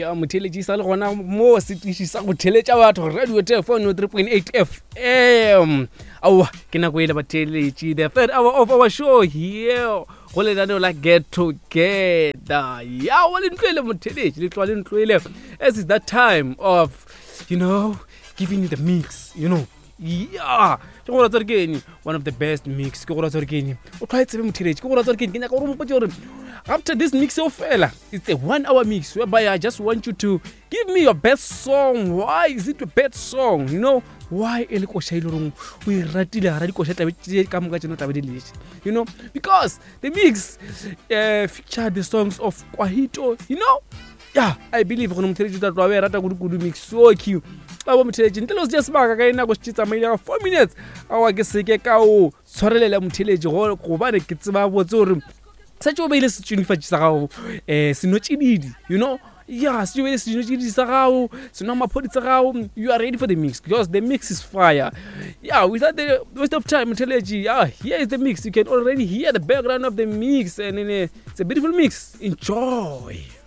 motheletši sa le gona mo setiši sa go theletša batho radio telephone 3.8 FM. Aowa ke nako ele batheletši, the third hour of our show here go lenaneo la Get Together. Ya wa le ntlwele motheletši, le tloa le ntlwele, as is that time of, giving you the mix, Yeah, ke go ratsa re keng one of the best mix, ke go ratsa re keng o tloa tsebe motheletši, ke go ratsa re keng ke nyaka gore mpotse gore after this mix of fella, it's a 1 hour mix whereby I just want you to give me your best song. Why is it your best song? Why ele koša ile rong o e ratile ga ra di koša tabe ka moka tseno tabe di letse, because the mix featured the songs of Kwahito, Yeah, I believe go motheletši tla tloa be rata kudu mix so cute. Ba bo motheletši ntle le se se baka ka ena go se tsamaile 4 minutes awa ke seke ka o tshwarelela motheletši go bane ke tseba botse gore sa tšo beile se tšunifatši sa gago senotšididi, Yeah, se tšo beile se tšunotšididi sa gago seno mapodi sa gago, you are ready for the mix because the mix is fire. Yeah, without the waste of time motheletši, here is the mix. You can already hear the background of the mix and it's a beautiful mix. Enjoy.